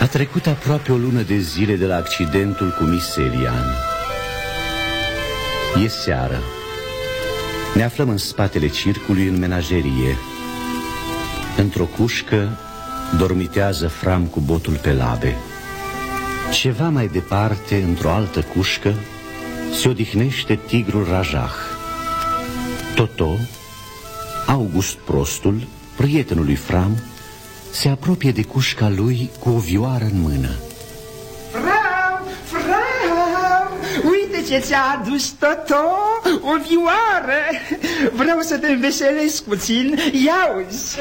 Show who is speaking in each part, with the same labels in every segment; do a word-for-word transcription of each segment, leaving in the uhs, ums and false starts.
Speaker 1: A trecut aproape o lună de zile de la accidentul cu Miss Elian. E seară. Ne aflăm în spatele circului în menagerie. Într-o cușcă dormitează Fram cu botul pe labe. Ceva mai departe, într-o altă cușcă, se odihnește tigrul Rajah. Toto, August Prostul, prietenul lui Fram, se apropie de cușca lui cu o vioară în mână.
Speaker 2: Fram, Fram, uite ce ți-a adus Toto, o vioară. Vreau să te înveselesc puțin, ia-uzi.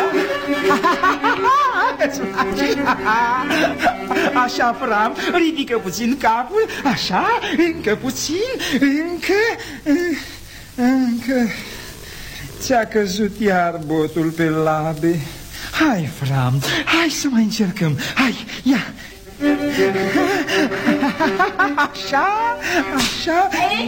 Speaker 2: Așa, Fram, ridică puțin capul, așa, încă puțin, încă, încă. Ți-a căzut iar botul pe labe. Hai, Fram, hai să mai încercăm. Hai, ia. Așa, așa.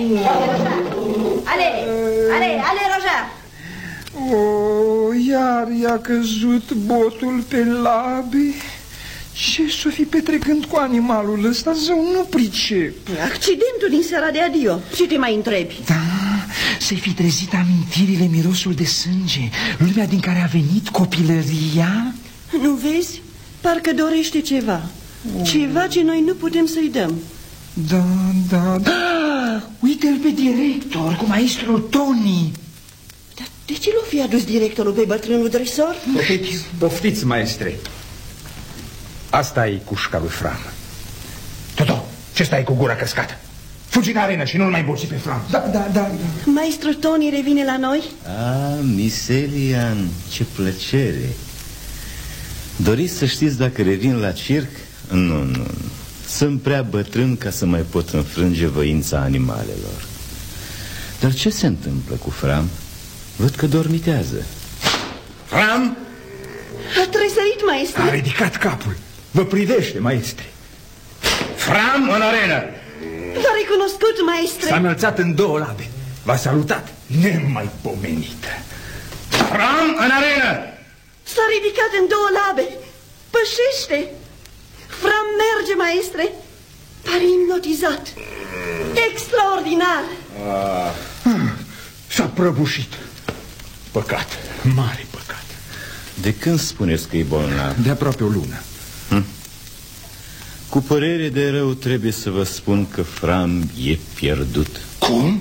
Speaker 3: Ale, ale, ale, Roja.
Speaker 2: O, iar i-a căzut botul pe labe. Ce s-o fi petrecând cu animalul ăsta? Zău, nu pricep.
Speaker 3: Accidentul din seara de adio. Ce te mai întrebi?
Speaker 2: Da, să-i fi trezit amintirile, mirosul de sânge, lumea din care a venit, copilăria.
Speaker 3: Nu vezi? Parcă dorește ceva. oh. Ceva ce noi nu putem să-i dăm.
Speaker 2: Da, da, da. Uite-l pe director, cu maestrul Tony.
Speaker 3: Dar de ce l-o fi adus directorul pe bătrânul dresor?
Speaker 4: Poftiți, poftiți, maestre. Asta e cușca lui Fram. Toto, ce stai cu gura căscată? Fugi în arenă și nu-l mai bolsi pe Fram.
Speaker 2: Da, da, da, da.
Speaker 3: Maestru Tony revine la noi?
Speaker 1: Ah, Miss Elian, ce plăcere. Doriți să știți dacă revin la circ? Nu, nu, nu. Sunt prea bătrân ca să mai pot înfrânge voința animalelor. Dar ce se întâmplă cu Fram? Văd că dormitează.
Speaker 4: Fram?
Speaker 3: A tresărit, maestru.
Speaker 4: A ridicat capul. Vă privește, maestre. Fram în arenă.
Speaker 3: V-a recunoscut, maestre.
Speaker 4: S-a înălțat în două labe. V-a salutat, nemaipomenită. Fram în arenă.
Speaker 3: S-a ridicat în două labe. Pășește. Fram merge, maestre. Pare hipnotizat. Extraordinar.
Speaker 4: ah. S-a prăbușit. Păcat, mare păcat.
Speaker 1: De când spuneți că e bolnav?
Speaker 4: De aproape o lună.
Speaker 1: hm. Cu părere de rău trebuie să vă spun că Fram e pierdut.
Speaker 4: Cum?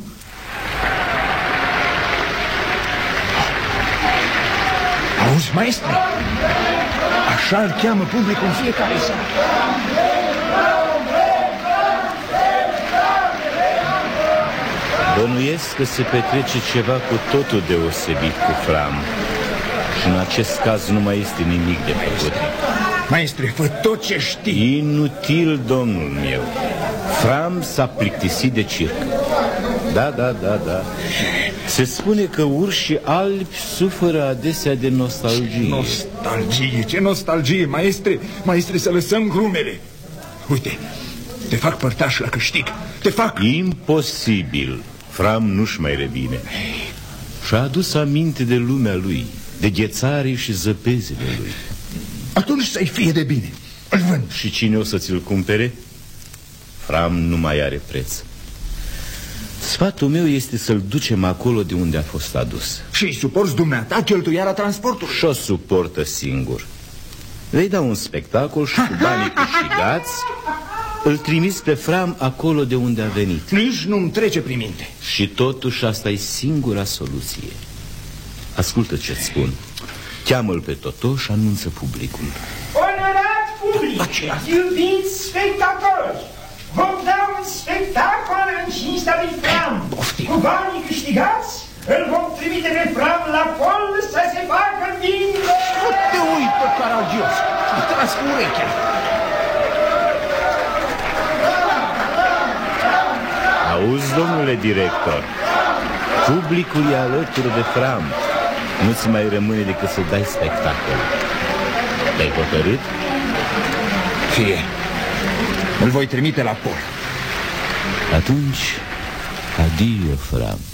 Speaker 4: Auzi, maestre? Așa îl cheamă publicul în fiecare seară.
Speaker 1: Bănuiesc că se petrece ceva cu totul deosebit cu Fram. Și în acest caz nu mai este nimic de făcut.
Speaker 4: Maestre, fă tot ce știi.
Speaker 1: Inutil, domnul meu. Fram s-a plictisit de circ. Da, da, da, da. Se spune că urșii albi suferă adesea de nostalgie.
Speaker 4: Nostalgie, ce nostalgie, maestre. Maestre, să lăsăm glumele. Uite, te fac părtaș la câștig. Te fac...
Speaker 1: Imposibil. Fram nu-și mai revine. Și-a adus aminte de lumea lui, de ghețarii și zăpezile lui.
Speaker 4: Atunci să-i fie de bine. Îl vând.
Speaker 1: Și cine o să ți-l cumpere? Fram nu mai are preț. Sfatul meu este să-l ducem acolo de unde a fost adus.
Speaker 4: Și-i suporți dumneata cheltuiala transportului.
Speaker 1: Și-o suportă singur. Vei da un spectacol și cu banii câștigați îl trimis pe Fram acolo de unde a venit.
Speaker 4: Nici nu-mi trece prin minte.
Speaker 1: Și totuși asta e singura soluție. Ascultă ce-ți spun. Cheamă-l pe Toto și anunță publicul.
Speaker 2: Onorat public, iubiți spectatori, vom da un spectacol în cinstea lui Fram. Cu banii câștigați, îl vom trimite pe Fram la pol să se facă bine.
Speaker 4: Nu te uită, caragios. A tras cu urechea.
Speaker 1: Auzi, domnule director, publicul e alături de Fram. Nu-ți mai rămâne decât să dai spectacol. Te-ai hotărât?
Speaker 4: Fie. Îl voi trimite la pol.
Speaker 1: Atunci, adio, Fram.